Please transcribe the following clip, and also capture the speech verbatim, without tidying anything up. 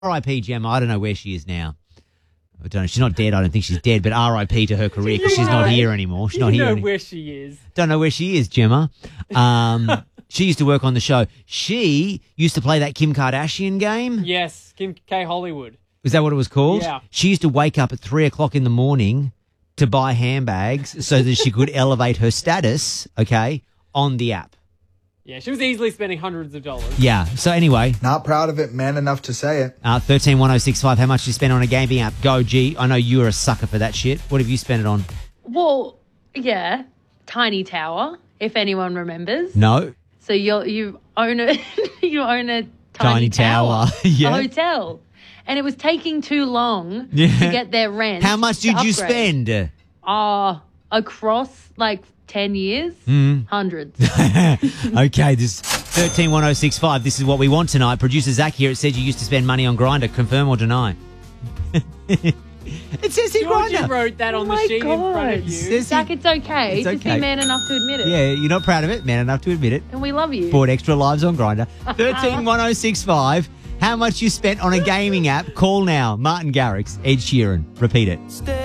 R I P Gemma. I don't know where she is now. I don't know. She's not dead. I don't think she's dead, but R I P to her career because she's not here anymore. She's you not here know anymore. where she is. Don't know where she is, Gemma. Um, she used to work on the show. She used to play that Kim Kardashian game. Yes, Kim K. Hollywood. Was that what it was called? Yeah. She used to wake up at three o'clock in the morning to buy handbags so that she could elevate her status, okay, on the app. Yeah, she was easily spending hundreds of dollars. Yeah. So anyway, Not proud of it, man enough to say it. uh, thirteen one oh six five. How much do you spend on a gaming app? Go, G. I know you're a sucker for that shit. What have you spent it on? Well, yeah, Tiny Tower, if anyone remembers. No. So you you own a you own a tiny, Tiny tower. tower, Yeah. a hotel, and it was taking too long Yeah. to get their rent. How much to did you upgrade. spend? Uh, across like ten years, Mm. hundreds. Okay, this thirteen one oh six five. This is what we want tonight. Producer Zach here. It said you used to spend money on Grindr. Confirm or deny? It says here Georgie Grindr. wrote that on Oh the my sheet in front God. of you. Says Zach, here- it's okay. It's Just okay. be man enough to admit it. Yeah, you're not proud of it. Man enough to admit it. And we love you. Bought extra lives on Grindr. thirteen one oh six five. How much you spent on a gaming app? Call now. Martin Garrix, Ed Sheeran. Repeat it.